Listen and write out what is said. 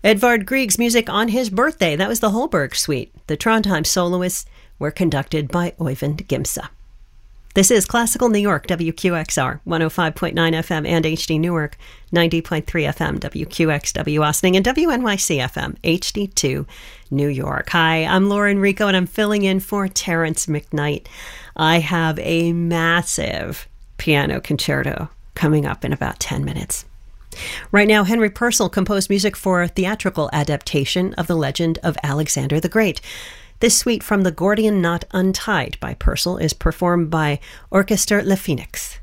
Edvard Grieg's music on his birthday. That was the Holberg Suite. The Trondheim soloists were conducted by Øyvind Gimse. This is Classical New York, WQXR, 105.9 FM and HD Newark, 90.3 FM, WQXW Austin, and WNYC FM, HD2 New York. Hi, I'm Lauren Rico, and I'm filling in for Terrence McKnight. I have a massive piano concerto coming up in about 10 minutes. Right now, Henry Purcell composed music for a theatrical adaptation of the legend of Alexander the Great. This suite from the Gordian Knot Untied by Purcell is performed by Orchester Le Phoenix.